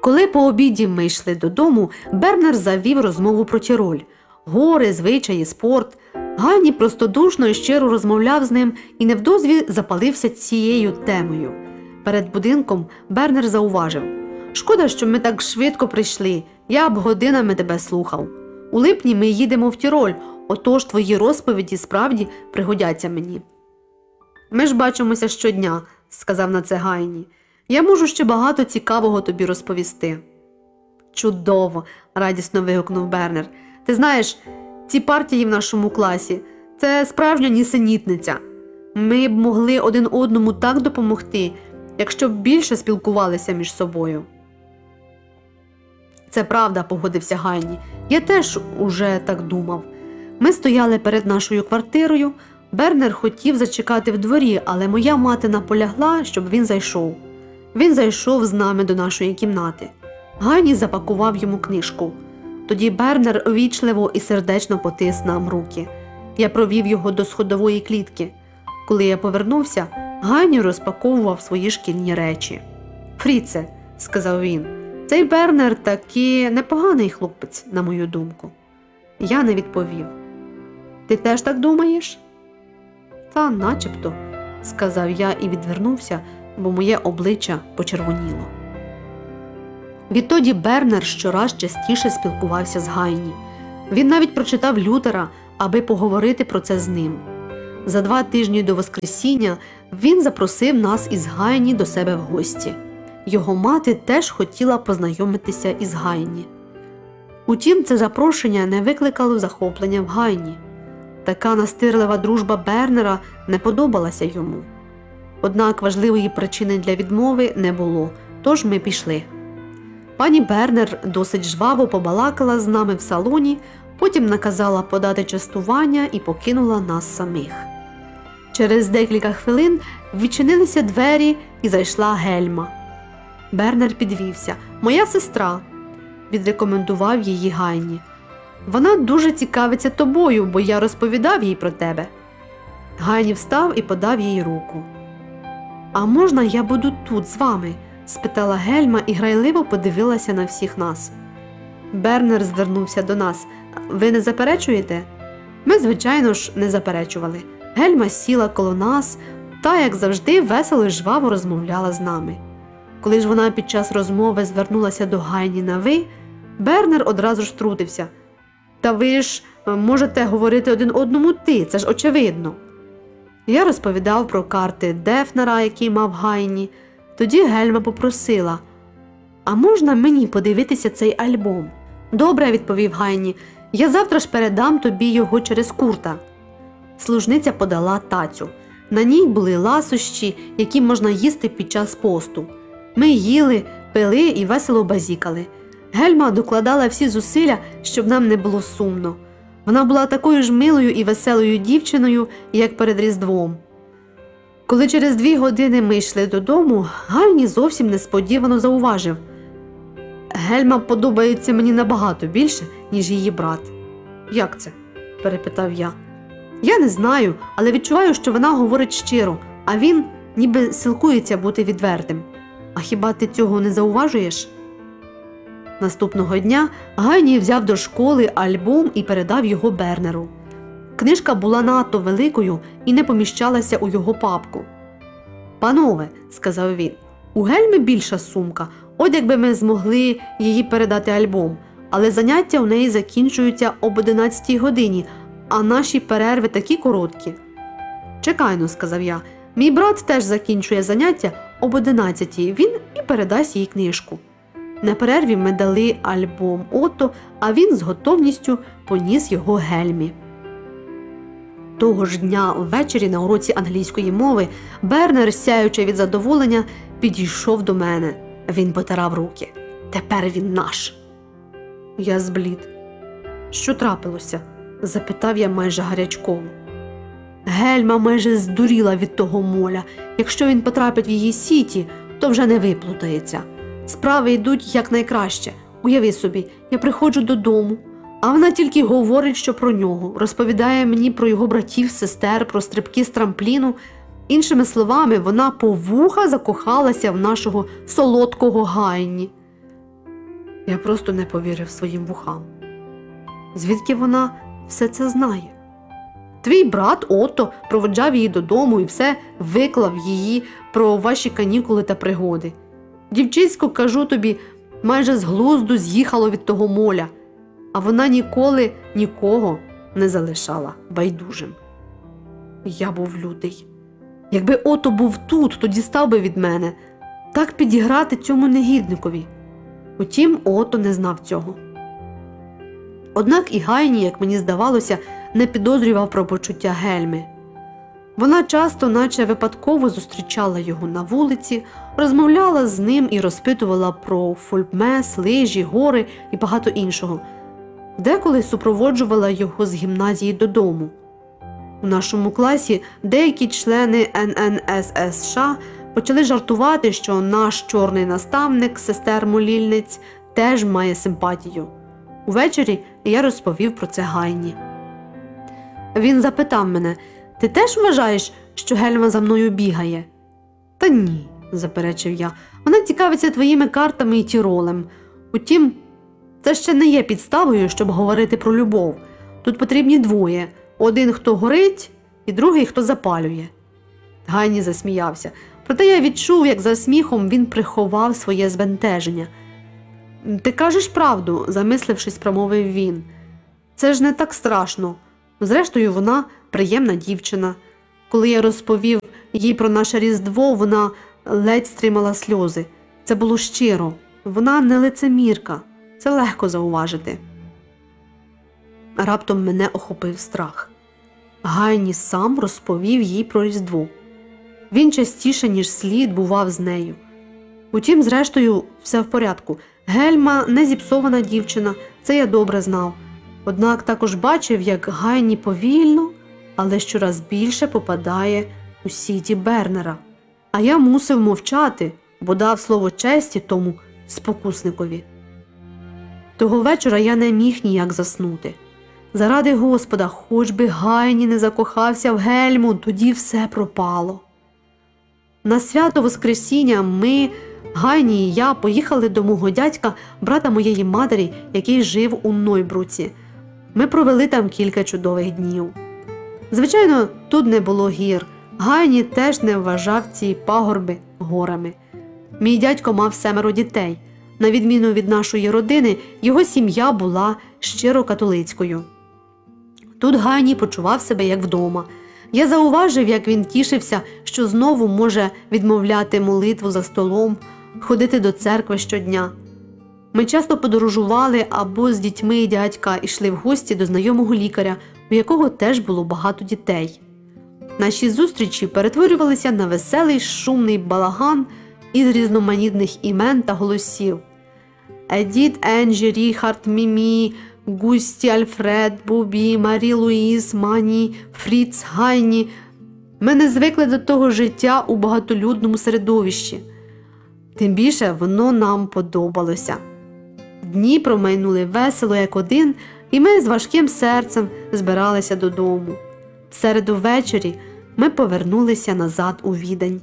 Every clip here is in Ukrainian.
Коли по обіді ми йшли додому, Бернер завів розмову про Тіроль. Гори, звичаї, спорт. Ганні простодушно і щиро розмовляв з ним і невдовзі запалився цією темою. Перед будинком Бернер зауважив: «Шкода, що ми так швидко прийшли, я б годинами тебе слухав. У липні ми їдемо в Тіроль, отож твої розповіді справді пригодяться мені». «Ми ж бачимося щодня», – сказав на це Ганні. «Я можу ще багато цікавого тобі розповісти». «Чудово!» – радісно вигукнув Бернер. «Ти знаєш, ці партії в нашому класі – це справжня нісенітниця. Ми б могли один одному так допомогти, якщо б більше спілкувалися між собою». «Це правда», – погодився Ганні. «Я теж уже так думав». Ми стояли перед нашою квартирою. Бернер хотів зачекати в дворі, але моя мати наполягла, щоб він зайшов. Він зайшов з нами до нашої кімнати. Ганні запакував йому книжку. Тоді Бернер увічливо і сердечно потис нам руки. Я провів його до сходової клітки. Коли я повернувся, Ганні розпаковував свої шкільні речі. «Фріце», – сказав він, – «цей Бернер таки непоганий хлопець, на мою думку». Я не відповів. «Ти теж так думаєш?» «Та начебто», – сказав я і відвернувся, бо моє обличчя почервоніло. Відтоді Бернер щораз частіше спілкувався з Ганні. Він навіть прочитав Лютера, аби поговорити про це з ним. За 2 тижні до Воскресіння він запросив нас із Ганні до себе в гості. Його мати теж хотіла познайомитися із Ганні. Утім, це запрошення не викликало захоплення в Ганні. Така настирлива дружба Бернера не подобалася йому. Однак важливої причини для відмови не було, тож ми пішли. Пані Бернер досить жваво побалакала з нами в салоні, потім наказала подати частування і покинула нас самих. Через декілька хвилин відчинилися двері і зайшла Гельма. Бернер підвівся. «Моя сестра», – відрекомендував її Ганні. «Вона дуже цікавиться тобою, бо я розповідав їй про тебе». Ганні встав і подав їй руку. «А можна я буду тут з вами?» – спитала Гельма і грайливо подивилася на всіх нас. Бернер звернувся до нас. «Ви не заперечуєте?» Ми, звичайно ж, не заперечували. Гельма сіла коло нас та, як завжди, весело і жваво розмовляла з нами. Коли ж вона під час розмови звернулася до Ганні на «ви», Бернер одразу ж втрутився. «Та ви ж можете говорити один одному «ти», це ж очевидно». Я розповідав про карти Дефнера, які мав Ганні. Тоді Гельма попросила: «А можна мені подивитися цей альбом?» «Добре», – відповів Ганні, – «я завтра ж передам тобі його через Курта». Служниця подала тацю. На ній були ласощі, які можна їсти під час посту. Ми їли, пили і весело базікали. Гельма докладала всі зусилля, щоб нам не було сумно. Вона була такою ж милою і веселою дівчиною, як перед Різдвом. Коли через 2 години ми йшли додому, Ганні зовсім несподівано зауважив: «Гельма подобається мені набагато більше, ніж її брат». «Як це?» – перепитав я. «Я не знаю, але відчуваю, що вона говорить щиро, а він ніби силкується бути відвертим. А хіба ти цього не зауважуєш?» Наступного дня Ганні взяв до школи альбом і передав його Бернеру. Книжка була надто великою і не поміщалася у його папку. «Панове», – сказав він, – «у Гельми більша сумка, от якби ми змогли їй передати альбом, але заняття у неї закінчуються об 11 годині, а наші перерви такі короткі». «Чекайно», – сказав я, – «мій брат теж закінчує заняття об 11, він і передасть їй книжку». На перерві ми дали альбом Отто, а він з готовністю поніс його Гельмі. Того ж дня ввечері на уроці англійської мови Бернер, сяючи від задоволення, підійшов до мене. Він потирав руки. «Тепер він наш». Я зблід. «Що трапилося?» – запитав я майже гарячково. Гельма майже здуріла від того моля. Якщо він потрапить в її сіті, то вже не виплутається. Справи йдуть якнайкраще. Уяви собі, я приходжу додому, а вона тільки говорить, що про нього, розповідає мені про його братів, сестер, про стрибки з трампліну. Іншими словами, вона по вуха закохалася в нашого солодкого Ганні. Я просто не повірив своїм вухам. Звідки вона все це знає? Твій брат Отто проводжав її додому і все виклав її про ваші канікули та пригоди. Дівчисько, кажу тобі, майже з глузду з'їхало від того моля, а вона ніколи нікого не залишала байдужим. Я був лютий. Якби Отто був тут, то дістав би від мене. Так підіграти цьому негідникові. Утім, Отто не знав цього. Однак і Гайні, як мені здавалося, не підозрював про почуття Гельми. Вона часто, наче випадково, зустрічала його на вулиці, розмовляла з ним і розпитувала про фольбмес, лижі, гори і багато іншого. Деколи супроводжувала його з гімназії додому. У нашому класі деякі члени ННСС почали жартувати, що наш чорний наставник, сестер молільниць, теж має симпатію. Увечері я розповів про це Гайні. Він запитав мене: «Ти теж вважаєш, що Гельма за мною бігає?» «Та ні», – заперечив я. «Вона цікавиться твоїми картами і тіролем. Утім, це ще не є підставою, щоб говорити про любов. Тут потрібні двоє. Один, хто горить, і другий, хто запалює». Гайні засміявся. Проте я відчув, як за сміхом він приховав своє збентеження. «Ти кажеш правду», – замислившись, промовив він. «Це ж не так страшно. Зрештою, вона приємна дівчина. Коли я розповів їй про наше Різдво, вона ледь стримала сльози. Це було щиро. Вона не лицемірка. Це легко зауважити». Раптом мене охопив страх. Гайні сам розповів їй про Різдво. Він частіше, ніж слід, бував з нею. Утім, зрештою, все в порядку. Гельма не зіпсована дівчина, це я добре знав. Однак також бачив, як Гайні повільно, але щораз більше попадає у сіті Бернера. А я мусив мовчати, бо дав слово честі тому спокусникові. Того вечора я не міг ніяк заснути. Заради Господа, хоч би Гайні не закохався в Гельму, тоді все пропало. На свято Воскресіння ми, Гайні і я, поїхали до мого дядька, брата моєї матері, який жив у Нойбруці. Ми провели там кілька чудових днів. Звичайно, тут не було гір. Гайні теж не вважав ці пагорби горами. Мій дядько мав 7 дітей. На відміну від нашої родини, його сім'я була щиро католицькою. Тут Гайні почував себе як вдома. Я зауважив, як він тішився, що знову може відмовляти молитву за столом, ходити до церкви щодня. Ми часто подорожували або з дітьми дядька йшли в гості до знайомого лікаря, у якого теж було багато дітей. Наші зустрічі перетворювалися на веселий шумний балаган із різноманітних імен та голосів. Едіт, Енджі, Ріхард, Мімі, Густі, Альфред, Бубі, Марі Луїз, Мані, Фріц, Гайні. Ми не звикли до того життя у багатолюдному середовищі. Тим більше воно нам подобалося. Дні промайнули весело як один, і ми з важким серцем збиралися додому. В середу ввечері ми повернулися назад у Відень.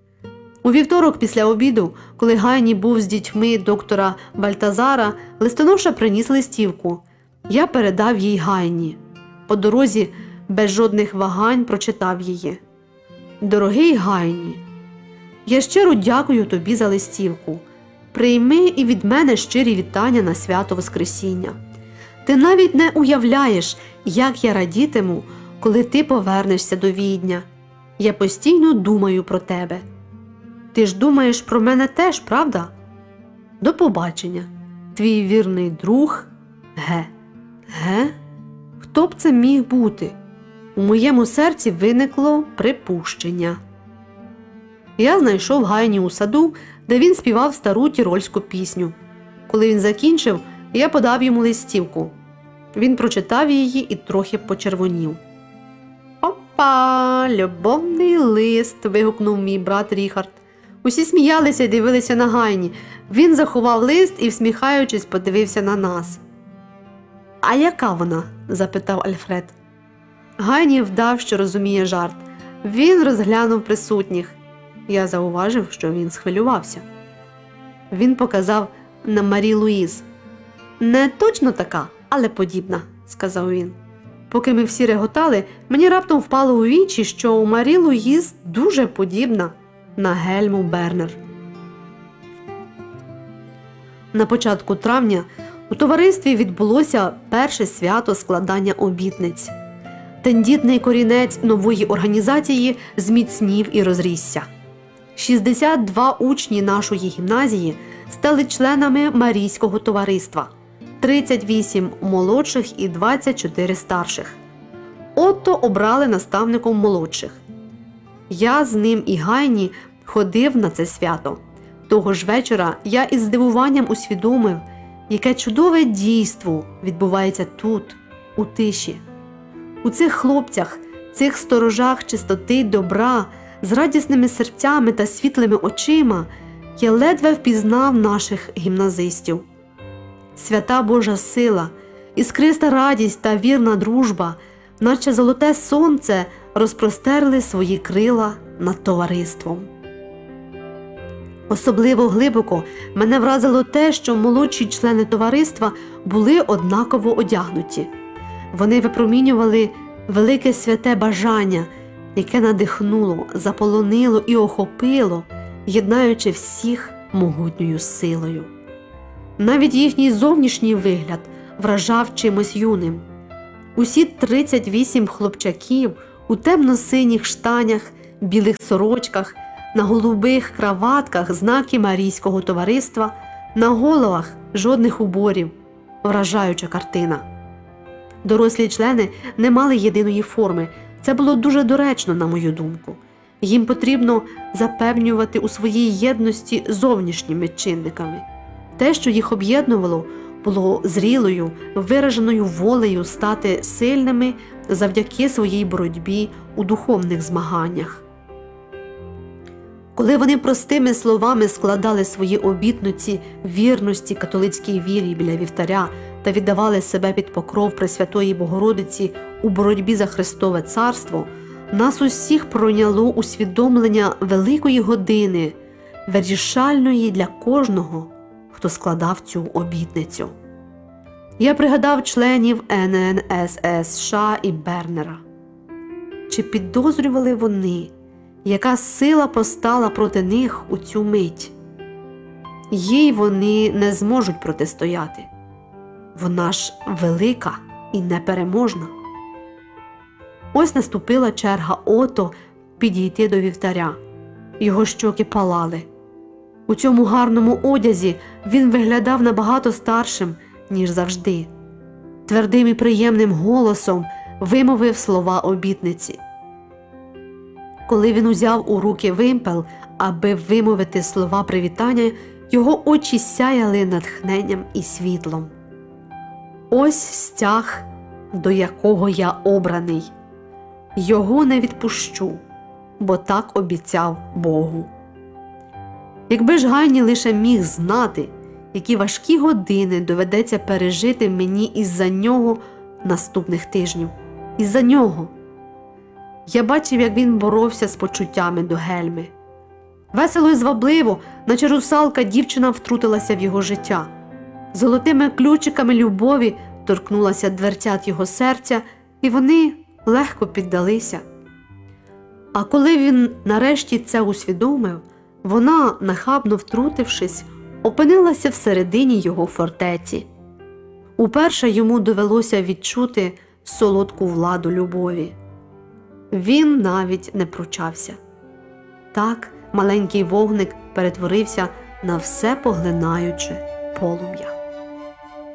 У вівторок після обіду, коли Гайні був з дітьми доктора Бальтазара, листоноша приніс листівку. Я передав їй Гайні. По дорозі без жодних вагань прочитав її. «Дорогий Гайні, я щиро дякую тобі за листівку. Прийми і від мене щирі вітання на свято Воскресіння. Ти навіть не уявляєш, як я радітиму, коли ти повернешся до Відня. Я постійно думаю про тебе. Ти ж думаєш про мене теж, правда? До побачення. Твій вірний друг Г. Г? Хто б це міг бути? У моєму серці виникло припущення. Я знайшов Гайні у саду, де він співав стару тірольську пісню. Коли він закінчив, я подав йому листівку. Він прочитав її і трохи почервонів. «Опа! Любовний лист!» – вигукнув мій брат Ріхард. Усі сміялися і дивилися на Гайні. Він заховав лист і, всміхаючись, подивився на нас. «А яка вона?» – запитав Альфред. Гайні вдав, що розуміє жарт. Він розглянув присутніх. Я зауважив, що він схвилювався. Він показав на Марі Луїз. Не точно така, але подібна, сказав він. Поки ми всі реготали, мені раптом впало у вічі, що Марі Луїз дуже подібна на Гельму Бернер. На початку травня у товаристві відбулося перше свято складання обітниць. Тендітний корінець нової організації зміцнів і розрісся. 62 учні нашої гімназії стали членами Марійського товариства, 38 молодших і 24 старших. Отто обрали наставником молодших. Я з ним і Гайні ходив на це свято. Того ж вечора я із здивуванням усвідомив, яке чудове дійство відбувається тут, у тиші. У цих хлопцях, цих сторожах чистоти й добра, з радісними серцями та світлими очима я ледве впізнав наших гімназистів. Свята Божа сила, іскриста радість та вірна дружба, наче золоте сонце, розпростерли свої крила над товариством. Особливо глибоко мене вразило те, що молодші члени товариства були однаково одягнуті. Вони випромінювали велике святе бажання, яке надихнуло, заполонило і охопило, єднаючи всіх могутньою силою. Навіть їхній зовнішній вигляд вражав чимось юним. Усі 38 хлопчаків у темно-синіх штанях, білих сорочках, на голубих краватках знаки Марійського товариства, на головах жодних уборів. Вражаюча картина. Дорослі члени не мали єдиної форми. Це було дуже доречно, на мою думку. Їм потрібно запевнювати у своїй єдності зовнішніми чинниками. Те, що їх об'єднувало, було зрілою, вираженою волею стати сильними завдяки своїй боротьбі у духовних змаганнях. Коли вони простими словами складали свої обітниці вірності католицькій вірі біля вівтаря та віддавали себе під покров Пресвятої Богородиці у боротьбі за Христове царство, нас усіх пройняло усвідомлення великої години, вирішальної для кожного, хто складав цю обітницю. Я пригадав членів ННСС США і Бернера. Чи підозрювали вони, яка сила постала проти них у цю мить? Їй вони не зможуть протистояти. Вона ж велика і непереможна. Ось наступила черга Отто підійти до вівтаря. Його щоки палали. У цьому гарному одязі він виглядав набагато старшим, ніж завжди. Твердим і приємним голосом вимовив слова обітниці. Коли він узяв у руки вимпел, аби вимовити слова привітання, його очі сяяли натхненням і світлом. Ось стяг, до якого я обраний. Його не відпущу, бо так обіцяв Богу. Якби ж Гайні лише міг знати, які важкі години доведеться пережити мені із-за нього наступних тижнів. Із-за нього. Я бачив, як він боровся з почуттями до Гельми. Весело і звабливо, наче русалка, дівчина втрутилася в його життя. Золотими ключиками любові торкнулася дверцят його серця, і вони легко піддалися. А коли він нарешті це усвідомив, вона, нахабно втрутившись, опинилася всередині його фортеці. Уперше йому довелося відчути солодку владу любові. Він навіть не пручався. Так маленький вогник перетворився на всепоглинаюче полум'я.